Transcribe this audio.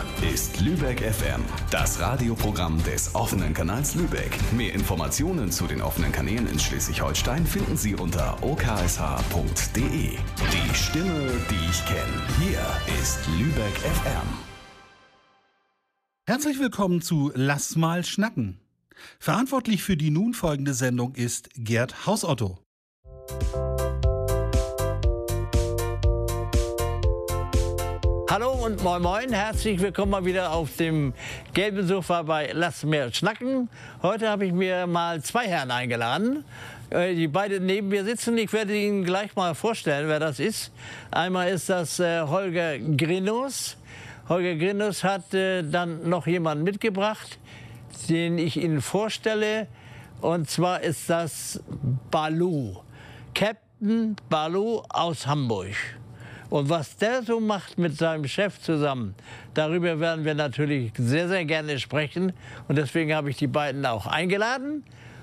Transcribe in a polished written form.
ist Lübeck FM, das Radioprogramm des offenen Kanals Lübeck. Mehr Informationen zu den offenen Kanälen in Schleswig-Holstein finden Sie unter oksh.de. Die Stimme, die ich kenne. Hier ist Lübeck FM. Herzlich willkommen zu Lass mal schnacken. Verantwortlich für die nun folgende Sendung ist Gerd Hausotto. Hallo und moin moin, herzlich willkommen mal wieder auf dem gelben Sofa bei Lass mir schnacken. Heute habe ich mir mal zwei Herren eingeladen, die beide neben mir sitzen. Ich werde Ihnen gleich mal vorstellen, wer das ist. Einmal ist das Holger Grinus. Holger Grinus hat dann noch jemanden mitgebracht, den ich Ihnen vorstelle. Und zwar ist das Balu, Captain Balu aus Hamburg. Und was der so macht mit seinem Chef zusammen, darüber werden wir natürlich sehr, sehr gerne sprechen. Und deswegen habe ich die beiden auch eingeladen.